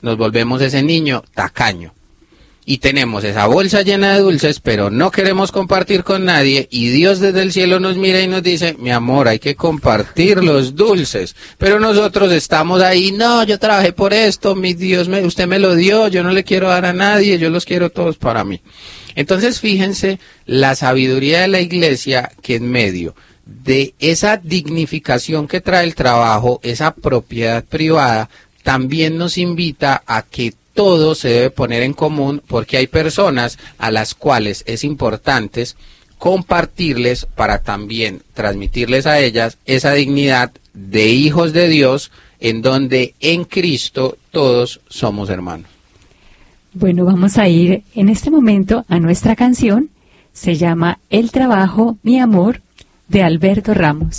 nos volvemos ese niño tacaño. Y tenemos esa bolsa llena de dulces, pero no queremos compartir con nadie, y Dios desde el cielo nos mira y nos dice, mi amor, hay que compartir los dulces. Pero nosotros estamos ahí, no, yo trabajé por esto, mi Dios, usted me lo dio, yo no le quiero dar a nadie, yo los quiero todos para mí. Entonces fíjense la sabiduría de la iglesia, que en medio de esa dignificación que trae el trabajo, esa propiedad privada, también nos invita a que todo se debe poner en común, porque hay personas a las cuales es importante compartirles para también transmitirles a ellas esa dignidad de hijos de Dios, en donde en Cristo todos somos hermanos. Bueno, vamos a ir en este momento a nuestra canción. Se llama El trabajo, mi amor, de Alberto Ramos.